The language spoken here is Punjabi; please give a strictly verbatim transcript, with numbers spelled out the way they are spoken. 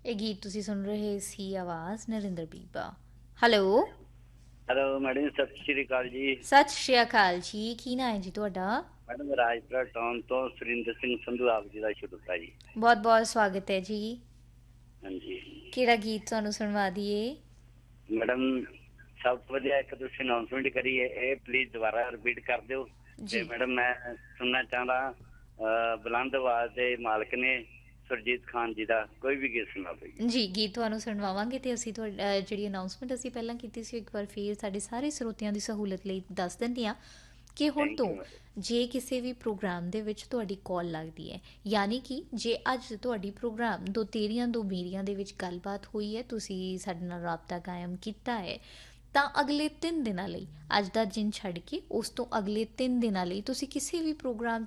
ਇਹ ਗੀਤ ਤੁਸੀਂ ਸੁਣ ਰਹੇ ਸੀ, ਆਵਾਜ਼ ਨਰਿੰਦਰ ਬੀਬਾ। ਹੈਲੋ, ਹੈਲੋ ਮੈਡਮ, ਸਤਿ ਸ਼੍ਰੀ ਅਕਾਲ ਜੀ। ਸਤਿ ਸ਼੍ਰੀ ਅਕਾਲ ਜੀ, ਕੀ ਨਾਂ ਹੈ ਜੀ ਤੁਹਾਡਾ? ਮੈਡਮ ਰਾਜਪੁਰਾ ਟਾਊਨ ਤੋਂ ਸੁਰਿੰਦਰ ਸਿੰਘ ਸੰਧੂ ਆਪ ਜੀ ਦਾ ਸ਼ੁਕਰੀਆ ਜੀ। ਬਹੁਤ ਬਹੁਤ ਸਵਾਗਤ ਹੈ ਜੀ। ਹਾਂਜੀ ਕਿਹੜਾ ਗੀਤ ਤੁਹਾਨੂੰ ਸੁਣਵਾ ਦਈਏ? ਮੈਡਮ, ਸਭ ਤੋਂ ਵਧੀਆ ਇੱਕ ਤੁਸੀਂ ਅਨਾਉਂਸਮੈਂਟ ਕਰੀ ਹੈ, ਇਹ ਪਲੀਜ਼ ਦੁਬਾਰਾ ਰਿਪੀਟ ਕਰ ਦਿਓ। ਤੇ ਜੀ ਮੈਡਮ ਮੈਂ ਸੁਣਨਾ ਚਾਹੁੰਦਾ ਅਹ, ਬੁਲੰਦ ਆਵਾਜ਼ ਦੇ ਮਾਲਕ ਨੇ ਸੁਰਜੀਤ ਖਾਨ ਜੀ ਦਾ ਕੋਈ ਵੀ ਗੀਤ ਸੁਣਾ ਦਿਓ ਜੀ। ਜੀ ਗੀਤ ਤੁਹਾਨੂੰ ਸੁਣਵਾਵਾਂਗੇ। ਤੇ ਅਸੀਂ ਤੁਹਾਡਾ ਜਿਹੜੀ ਅਨਾਉਂਸਮੈਂਟ ਅਸੀਂ ਪਹਿਲਾਂ ਕੀਤੀ ਸੀ, ਇੱਕ ਵਾਰ ਫਿਰ ਸਾਡੇ ਸਾਰੇ ਸਰੋਤਿਆਂ ਦੀ ਸਹੂਲਤ ਲਈ ਦੱਸ ਦਿੰਦੇ ਹਾਂ ਕਿ ਹੁਣ ਥੈਂਕ ਤੋਂ ਯੂ ਮੈਡਮ। ਜੇ ਕਿਸੇ ਵੀ ਪ੍ਰੋਗਰਾਮ ਦੇ ਵਿੱਚ ਤੁਹਾਡੀ ਕਾਲ ਲੱਗਦੀ ਹੈ, ਯਾਨੀ ਕਿ ਜੇ ਅੱਜ ਤੁਹਾਡੀ ਪ੍ਰੋਗਰਾਮ ਦੋ ਤੇਰੀਆਂ ਦੋ ਮੇਰੀਆਂ ਦੇ ਵਿੱਚ ਗੱਲਬਾਤ ਹੋਈ ਹੈ, ਤੁਸੀਂ ਸਾਡੇ ਨਾਲ ਰਾਬਤਾ ਕਾਇਮ ਕੀਤਾ ਹੈ, ਤਾਂ ਅਗਲੇ ਤਿੰਨ ਦਿਨਾਂ ਲਈ, ਅੱਜ ਦਾ ਦਿਨ ਛੱਡ ਕੇ ਉਸ ਤੋਂ ਅਗਲੇ ਤਿੰਨ ਦਿਨਾਂ ਲਈ ਤੁਸੀਂ ਕਿਸੇ ਵੀ ਪ੍ਰੋਗਰਾਮ